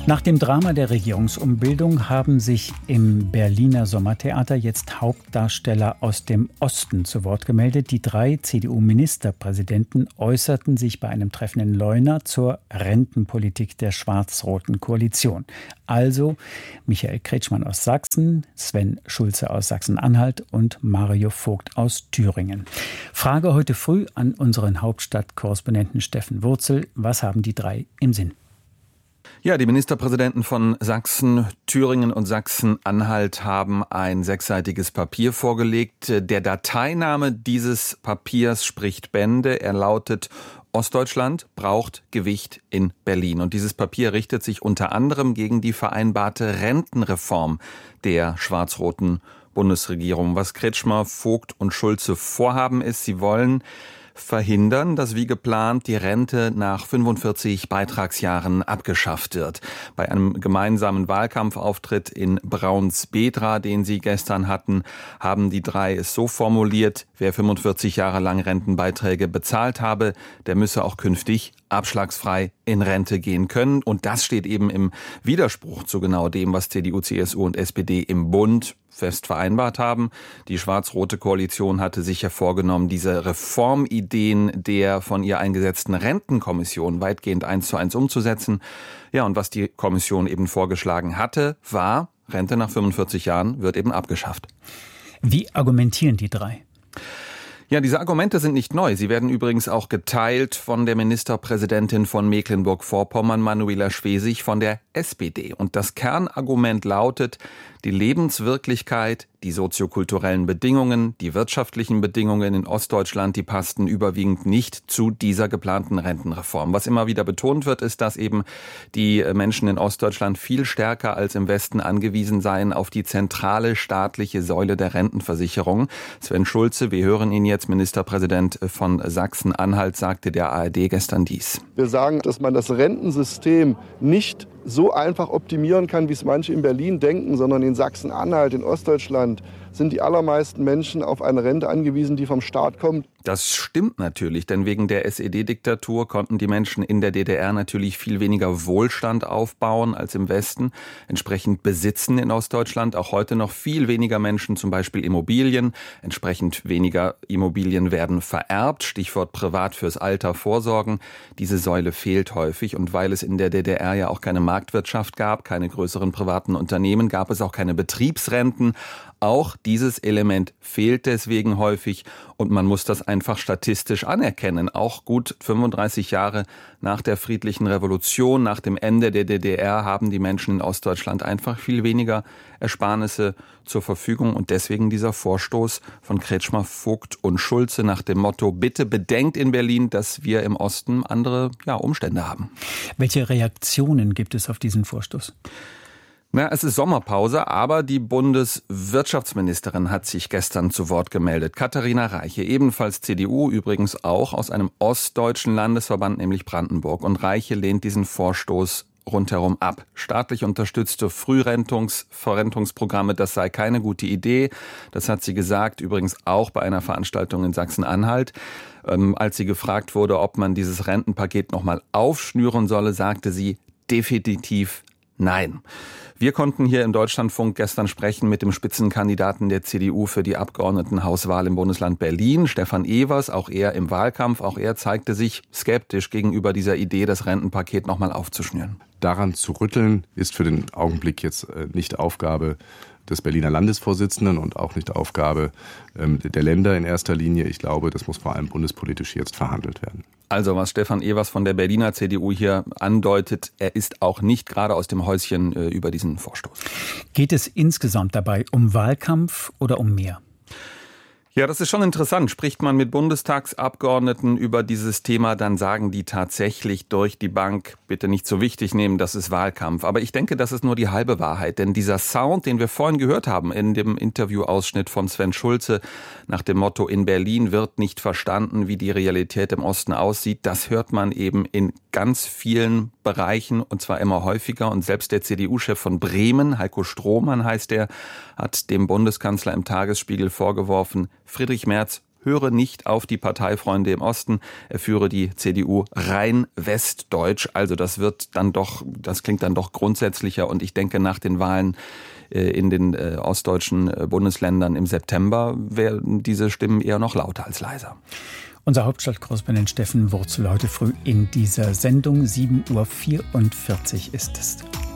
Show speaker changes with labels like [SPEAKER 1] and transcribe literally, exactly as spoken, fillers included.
[SPEAKER 1] Nach dem Drama der Regierungsumbildung haben sich im Berliner Sommertheater jetzt Hauptdarsteller aus dem Osten zu Wort gemeldet. Die drei C D U-Ministerpräsidenten äußerten sich bei einem Treffen in Leuna zur Rentenpolitik der schwarz-roten Koalition. Also Michael Kretschmann aus Sachsen, Sven Schulze aus Sachsen-Anhalt und Mario Vogt aus Thüringen. Frage heute früh an unseren Hauptstadtkorrespondenten Steffen Wurzel. Was haben die drei im Sinn?
[SPEAKER 2] Ja, die Ministerpräsidenten von Sachsen, Thüringen und Sachsen-Anhalt haben ein sechsseitiges Papier vorgelegt. Der Dateiname dieses Papiers spricht Bände. Er lautet: Ostdeutschland braucht Gewicht in Berlin. Und dieses Papier richtet sich unter anderem gegen die vereinbarte Rentenreform der schwarz-roten Bundesregierung. Was Kretschmer, Vogt und Schulze vorhaben ist, sie wollen verhindern, dass wie geplant die Rente nach fünfundvierzig Beitragsjahren abgeschafft wird. Bei einem gemeinsamen Wahlkampfauftritt in Braunsbedra, den sie gestern hatten, haben die drei es so formuliert: Wer fünfundvierzig Jahre lang Rentenbeiträge bezahlt habe, der müsse auch künftig abschlagsfrei in Rente gehen können. Und das steht eben im Widerspruch zu genau dem, was C D U, C S U und S P D im Bund fest vereinbart haben. Die schwarz-rote Koalition hatte sich ja vorgenommen, diese Reformideen der von ihr eingesetzten Rentenkommission weitgehend eins zu eins umzusetzen. Ja, und was die Kommission eben vorgeschlagen hatte, war: Rente nach fünfundvierzig Jahren wird eben abgeschafft.
[SPEAKER 1] Wie argumentieren die drei?
[SPEAKER 2] Ja, diese Argumente sind nicht neu. Sie werden übrigens auch geteilt von der Ministerpräsidentin von Mecklenburg-Vorpommern, Manuela Schwesig, von der S P D. Und das Kernargument lautet: Die Lebenswirklichkeit, die soziokulturellen Bedingungen, die wirtschaftlichen Bedingungen in Ostdeutschland, die passten überwiegend nicht zu dieser geplanten Rentenreform. Was immer wieder betont wird, ist, dass eben die Menschen in Ostdeutschland viel stärker als im Westen angewiesen seien auf die zentrale staatliche Säule der Rentenversicherung. Sven Schulze, wir hören ihn jetzt, Ministerpräsident von Sachsen-Anhalt, sagte der A R D gestern dies.
[SPEAKER 3] Wir sagen, dass man das Rentensystem nicht so einfach optimieren kann, wie es manche in Berlin denken, sondern in Sachsen-Anhalt, in Ostdeutschland sind die allermeisten Menschen auf eine Rente angewiesen, die vom Staat kommt.
[SPEAKER 2] Das stimmt natürlich, denn wegen der S E D-Diktatur konnten die Menschen in der D D R natürlich viel weniger Wohlstand aufbauen als im Westen. Entsprechend besitzen in Ostdeutschland auch heute noch viel weniger Menschen zum Beispiel Immobilien. Entsprechend weniger Immobilien werden vererbt. Stichwort privat fürs Alter vorsorgen. Diese Säule fehlt häufig, und weil es in der D D R ja auch keine Marktwirtschaft gab, keine größeren privaten Unternehmen, gab es auch keine Betriebsrenten. Auch dieses Element fehlt deswegen häufig, und man muss das einfach statistisch anerkennen. Auch gut fünfunddreißig Jahre nach der friedlichen Revolution, nach dem Ende der D D R, haben die Menschen in Ostdeutschland einfach viel weniger Ersparnisse zur Verfügung. Und deswegen dieser Vorstoß von Kretschmer, Vogt und Schulze nach dem Motto: Bitte bedenkt in Berlin, dass wir im Osten andere ja, Umstände haben.
[SPEAKER 1] Welche Reaktionen gibt es auf diesen Vorstoß?
[SPEAKER 2] Na, es ist Sommerpause, aber die Bundeswirtschaftsministerin hat sich gestern zu Wort gemeldet. Katharina Reiche, ebenfalls C D U, übrigens auch aus einem ostdeutschen Landesverband, nämlich Brandenburg. Und Reiche lehnt diesen Vorstoß rundherum ab. Staatlich unterstützte Frührentungsverrentungsprogramme, das sei keine gute Idee. Das hat sie gesagt, übrigens auch bei einer Veranstaltung in Sachsen-Anhalt. Ähm, als sie gefragt wurde, ob man dieses Rentenpaket nochmal aufschnüren solle, sagte sie definitiv nein. Wir konnten hier im Deutschlandfunk gestern sprechen mit dem Spitzenkandidaten der C D U für die Abgeordnetenhauswahl im Bundesland Berlin, Stefan Evers. Auch er im Wahlkampf, auch er zeigte sich skeptisch gegenüber dieser Idee, das Rentenpaket nochmal aufzuschnüren.
[SPEAKER 4] Daran zu rütteln ist für den Augenblick jetzt nicht Aufgabe des Berliner Landesvorsitzenden und auch nicht Aufgabe der Länder in erster Linie. Ich glaube, das muss vor allem bundespolitisch jetzt verhandelt werden.
[SPEAKER 2] Also was Stefan Evers von der Berliner C D U hier andeutet, er ist auch nicht gerade aus dem Häuschen äh, über diesen Vorstoß.
[SPEAKER 1] Geht es insgesamt dabei um Wahlkampf oder um mehr?
[SPEAKER 2] Ja, das ist schon interessant. Spricht man mit Bundestagsabgeordneten über dieses Thema, dann sagen die tatsächlich durch die Bank: Bitte nicht so wichtig nehmen, das ist Wahlkampf. Aber ich denke, das ist nur die halbe Wahrheit. Denn dieser Sound, den wir vorhin gehört haben in dem Interviewausschnitt von Sven Schulze nach dem Motto: In Berlin wird nicht verstanden, wie die Realität im Osten aussieht, das hört man eben in ganz vielen Bereichen, und zwar immer häufiger. Und selbst der C D U-Chef von Bremen, Heiko Strohmann heißt er, hat dem Bundeskanzler im Tagesspiegel vorgeworfen, Friedrich Merz höre nicht auf die Parteifreunde im Osten, er führe die C D U rein westdeutsch. Also das wird dann doch, das klingt dann doch grundsätzlicher und ich denke nach den Wahlen in den ostdeutschen Bundesländern im September werden diese Stimmen eher noch lauter als leiser.
[SPEAKER 1] Unser Hauptstadtkorrespondent Steffen Wurzel heute früh in dieser Sendung. sieben Uhr vierundvierzig ist es.